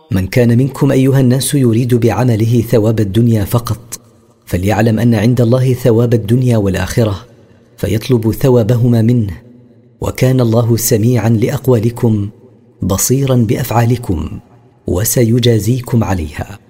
من كان منكم أيها الناس يريد بعمله ثواب الدنيا فقط، فليعلم أن عند الله ثواب الدنيا والآخرة، فيطلب ثوابهما منه، وكان الله سميعا لأقوالكم بصيرا بأفعالكم، وسيجازيكم عليها.